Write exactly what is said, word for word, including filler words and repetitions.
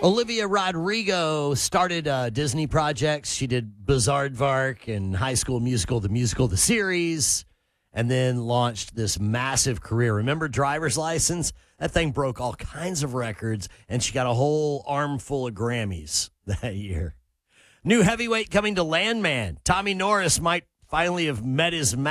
Olivia Rodrigo started uh, Disney projects. She did Bizaardvark and High School Musical, the musical, the series, and then launched this massive career. Remember Driver's License? That thing broke all kinds of records, and she got a whole armful of Grammys that year. New heavyweight coming to Landman. Tommy Norris might finally have met his